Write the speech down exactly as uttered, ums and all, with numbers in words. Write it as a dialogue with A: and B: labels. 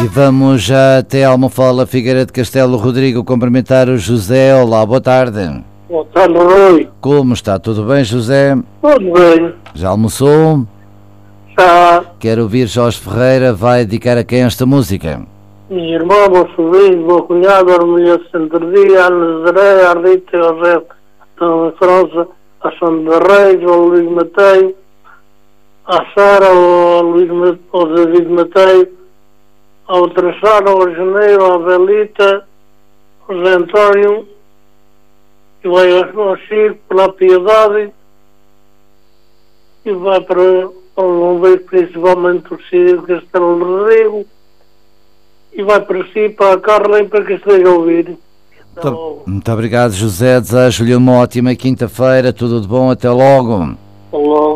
A: E vamos já até Almofala, Figueira de Castelo. Rodrigo, cumprimentar o José. Olá, boa tarde.
B: Boa tarde, Rui.
A: Como está? Tudo bem, José?
B: Tudo bem.
A: Já almoçou?
B: Já.
A: Quero ouvir Jorge Ferreira. Vai dedicar a quem esta música?
B: Minha irmã, meu sobrinho, meu cunhado, a Armilha Centradia, a Nazaré, a Rita, a José, a França, a Sandra Reis, ao Luís Mateio, a Sara, ao, Luís, ao David Mateio, ao Traçado, ao Janeiro, à Belita, ao Zé António, e vai ao Chico, pela Piedade, e vai para um beijo principalmente o Círio Castelo Rodrigo, e vai para si, para a Carla e para que esteja a ouvir.
A: Muito, muito obrigado, José. Desejo-lhe uma ótima quinta-feira. Tudo de bom. Até logo.
B: Até logo.